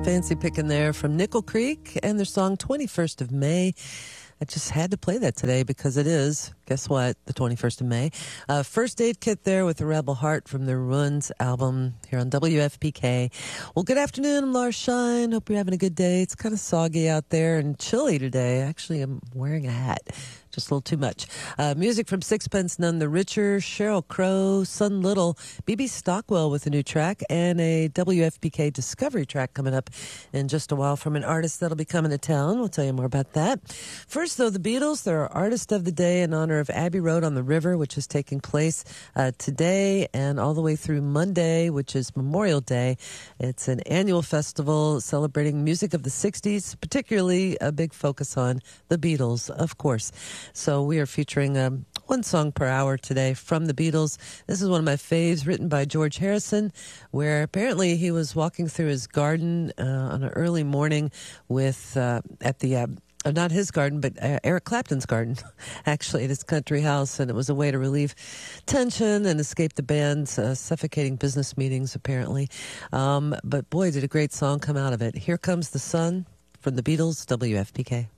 Fancy picking there from Nickel Creek and their song 21st of May. I just had to play that today because it is, guess what, the 21st of May. First Aid Kit there with the Rebel Heart from their Ruins album here on WFPK. Well, good afternoon. I'm Laura Shine. Hope you're having a good day. It's kind of soggy out there and chilly today. Actually, I'm wearing a hat. Just a little too much. Music from Sixpence None the Richer, Sheryl Crow, Sun Little, B.B. Stockwell with a new track, and a WFPK Discovery track coming up in just a while from an artist that'll be coming to town. We'll tell you more about that. First, though, the Beatles, they're our Artist of the Day in honor of Abbey Road on the River, which is taking place today and all the way through Monday, which is Memorial Day. It's an annual festival celebrating music of the 60s, particularly a big focus on the Beatles, of course. So we are featuring one song per hour today from the Beatles. This is one of my faves, written by George Harrison, where apparently he was walking through his garden on an early morning with not his garden, but Eric Clapton's garden, actually, at his country house. And it was a way to relieve tension and escape the band's suffocating business meetings, apparently. But boy, did a great song come out of it. Here Comes the Sun from the Beatles, WFPK.